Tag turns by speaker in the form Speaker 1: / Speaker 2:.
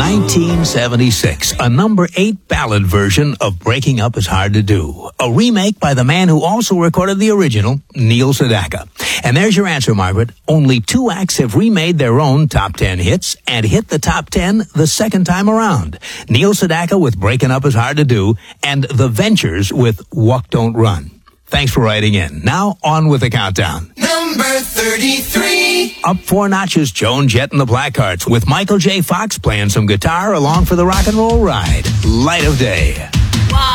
Speaker 1: 1976, a number 8 ballad version of Breaking Up Is Hard to Do. A remake by the man who also recorded the original, Neil Sedaka. And there's your answer, Margaret. Only 2 acts have remade their own top 10 hits and hit the top 10 the second time around. Neil Sedaka with Breaking Up Is Hard to Do and The Ventures with Walk Don't Run. Thanks for writing in. Now, on with the countdown.
Speaker 2: Number 33.
Speaker 1: Up 4 notches, Joan Jett and the Blackhearts with Michael J. Fox playing some guitar along for the rock and roll ride. Light of Day.